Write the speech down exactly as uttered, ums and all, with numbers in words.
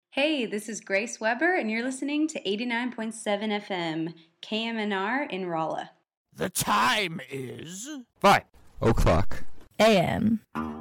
Hey, this is Grace Weber, and you're listening to eighty-nine point seven F M, K M N R in Rolla. The time is... Five o'clock. A M.